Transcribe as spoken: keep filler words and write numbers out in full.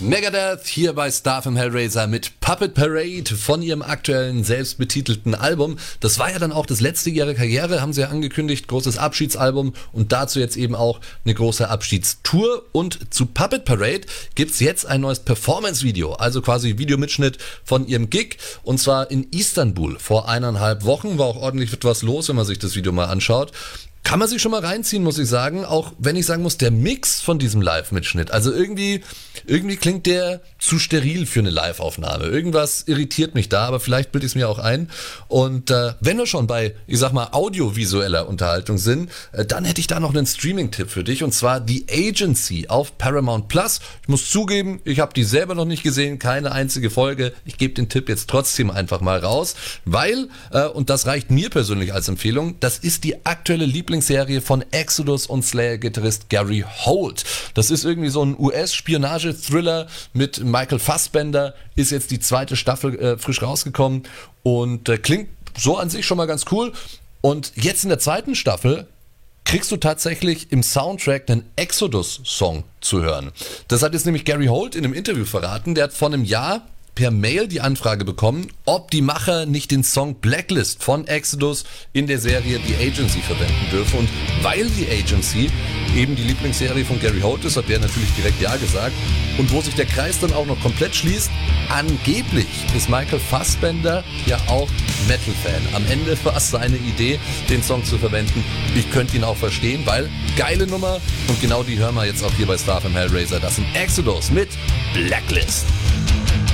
Megadeth hier bei Starfm Hellraiser mit Puppet Parade von ihrem aktuellen selbstbetitelten Album. Das war ja dann auch das letzte ihrer Karriere, haben sie ja angekündigt, großes Abschiedsalbum und dazu jetzt eben auch eine große Abschiedstour. Und zu Puppet Parade gibt's jetzt ein neues Performance-Video, also quasi Videomitschnitt von ihrem Gig, und zwar in Istanbul vor eineinhalb Wochen. War auch ordentlich etwas los, wenn man sich das Video mal anschaut. Kann man sich schon mal reinziehen, muss ich sagen, auch wenn ich sagen muss, der Mix von diesem Live-Mitschnitt, also irgendwie, irgendwie klingt der zu steril für eine Live-Aufnahme. Irgendwas irritiert mich da, aber vielleicht bilde ich es mir auch ein. Und äh, wenn wir schon bei, ich sag mal, audiovisueller Unterhaltung sind, äh, dann hätte ich da noch einen Streaming-Tipp für dich, und zwar The Agency auf Paramount Plus. Ich muss zugeben, ich habe die selber noch nicht gesehen, keine einzige Folge. Ich gebe den Tipp jetzt trotzdem einfach mal raus, weil, äh, und das reicht mir persönlich als Empfehlung, das ist die aktuelle Lieblings Serie von Exodus und Slayer-Gitarrist Gary Holt. Das ist irgendwie so ein U S-Spionage-Thriller mit Michael Fassbender, ist jetzt die zweite Staffel äh, frisch rausgekommen und äh, klingt so an sich schon mal ganz cool. Und jetzt in der zweiten Staffel kriegst du tatsächlich im Soundtrack einen Exodus-Song zu hören. Das hat jetzt nämlich Gary Holt in einem Interview verraten. Der hat vor einem Jahr per Mail die Anfrage bekommen, ob die Macher nicht den Song Blacklist von Exodus in der Serie The Agency verwenden dürfen. Und weil The Agency eben die Lieblingsserie von Gary Holt ist, hat der natürlich direkt Ja gesagt. Und wo sich der Kreis dann auch noch komplett schließt, angeblich ist Michael Fassbender ja auch Metal-Fan. Am Ende war es seine Idee, den Song zu verwenden. Ich könnte ihn auch verstehen, weil geile Nummer. Und genau die hören wir jetzt auch hier bei Starfm Hellraiser. Das sind Exodus mit Blacklist.